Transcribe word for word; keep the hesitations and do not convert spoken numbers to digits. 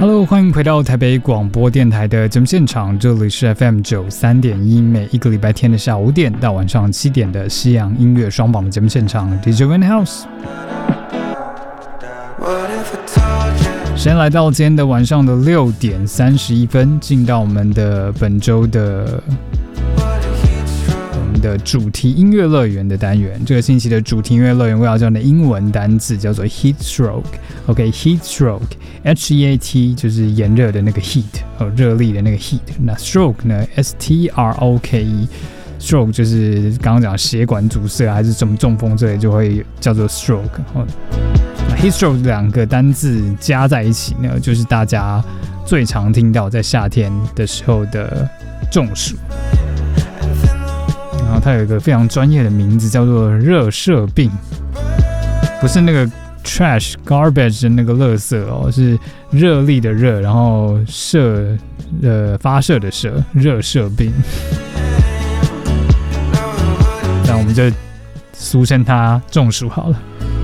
Hello， 欢迎回到台北广播电台的节目现场，这里是 F M 九十三点一，每一个礼拜天的下午五点到晚上七点的西洋音乐双榜的节目现场 ，D J in House。先来到今天的晚上的六点三十一分，进到我们的本周的我们的主题音乐乐园的单元。这个星期的主题音乐乐园我要教的英文单字叫做 heat stroke。OK，heat stroke。H E A T 就是炎热的那个 heat， 哦，热力的那个 heat。那 stroke 呢 ？S T R O K E，stroke 就是刚刚讲血管阻塞还是什么中风之类，就会叫做 stroke。哦，那 heat stroke 两个单字加在一起呢，就是大家最常听到在夏天的时候的中暑。然后它有一个非常专业的名字，叫做热射病，不是那个trash garbage 的那个垃圾哦，是热力的热，然后射呃发射的射，热射病。那我们就俗称它中暑好了。